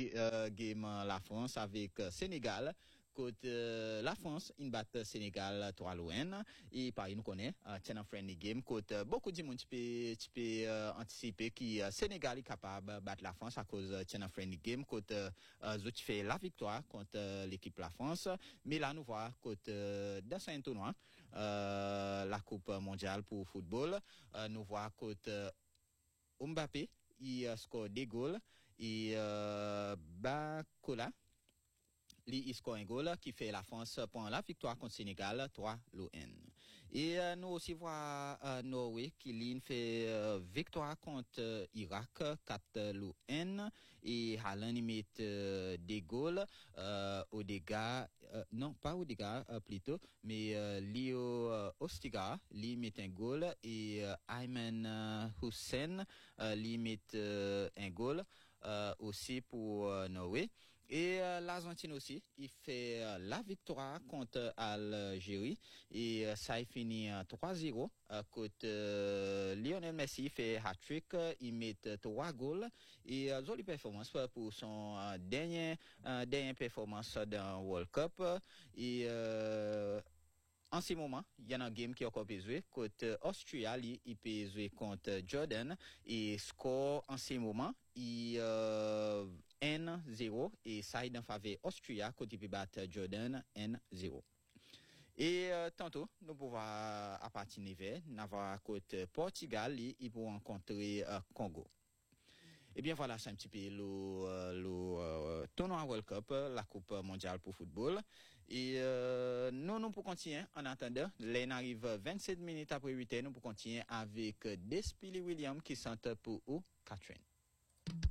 game la France avec Sénégal. Côté la France, il bat Sénégal 3-1 et Paris nous connaît un friendly game côté beaucoup de monde tu peux anticiper qui Sénégal est capable de battre la France à cause d'un friendly game côté tu fait la victoire contre l'équipe la France mais là nous voit côté dans un tournoi la Coupe mondiale pour football nous voit côté Mbappé il score des goals et Bakola il score un goal qui fait la France pour la victoire contre Sénégal 3-1. Et nous aussi voir Norway qui fait victoire contre Irak 4-1 et Haaland il met des goals Odegaard non pas Odegaard plutôt mais Leo Ostiga il met un goal et Ayman Hussein il met un goal aussi pour Norway. Et l'Argentine aussi, il fait la victoire contre l'Algérie et ça est fini 3-0. Côté Lionel Messi fait hat-trick, il met 3 goals et jolie performance pour son dernière performance dans World Cup et en ce moment, il y a un game qui est encore joué contre Austria, il peut jouer contre Jordan et score en ce moment il 1-0 et ça est en faveur Austria côté peut battre Jordan 1-0. Et tantôt nous pouvons à partir de l'hiver, n'avoir côté Portugal, il peut rencontrer Congo. Eh bien voilà, c'est un petit peu le tournoi World Cup, la Coupe mondiale pour football. Et nous pour continuer en attendant, l'en arrive 27 minutes après 8h, nous pour continuer avec Despili Williams qui chante pour Catherine.